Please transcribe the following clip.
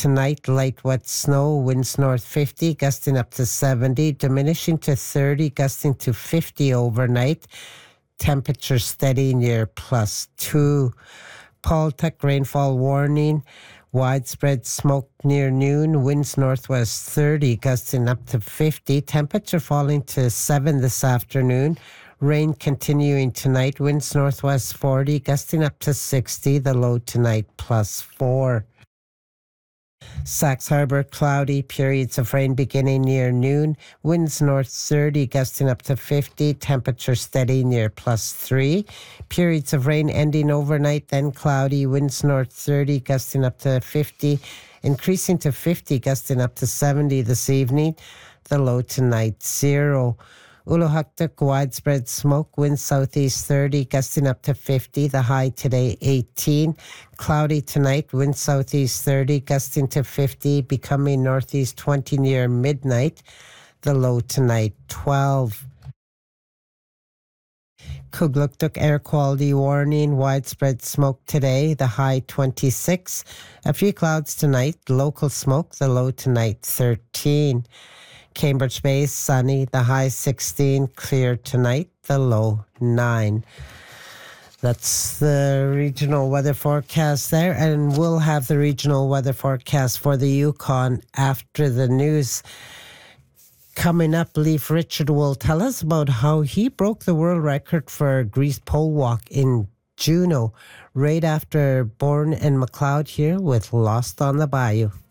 tonight, light wet snow, winds north 50, gusting up to 70, diminishing to 30, gusting to 50 overnight. Temperature steady near +2. Paltech rainfall warning. Widespread smoke near noon. Winds northwest 30, gusting up to 50. Temperature falling to 7 this afternoon. Rain continuing tonight. Winds northwest 40, gusting up to 60. The low tonight +4. Sachs Harbor, cloudy, periods of rain beginning near noon. Winds north 30, gusting up to 50. Temperature steady near +3. Periods of rain ending overnight, then cloudy. Winds north 30, gusting up to 50. Increasing to 50, gusting up to 70 this evening. The low tonight 0. Uluhaktuk, widespread smoke, winds southeast 30, gusting up to 50. The high today 18. Cloudy tonight, winds southeast 30, gusting to 50, becoming northeast 20 near midnight. The low tonight 12. Kugluktuk, air quality warning, widespread smoke today, the high 26. A few clouds tonight, local smoke, the low tonight 13. Cambridge Bay, sunny, the high 16, clear tonight, the low 9. That's the regional weather forecast there, and we'll have the regional weather forecast for the Yukon after the news. Coming up, Leif Richard will tell us about how he broke the world record for a greased pole walk in Juneau, right after Bourne and McLeod here with Lost on the Bayou.